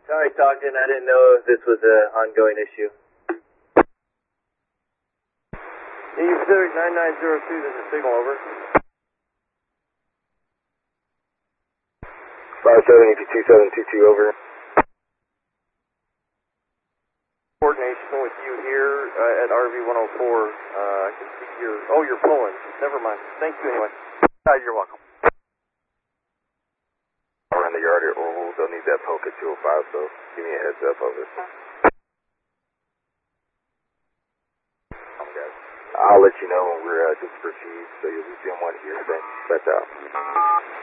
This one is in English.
Sorry, Stockton. I didn't know if this was an ongoing issue. Pacific 9902, this is signal over. 572722 over. Coordination with you here at RV 104. I can see you're pulling. Never mind. Thank you anyway. You're welcome. Around the yard here, Orville. They'll need that poke at 205, so give me a heads up of it. I'll let you know when we're just proceed, so you'll be seeing one here. Thanks. That's out.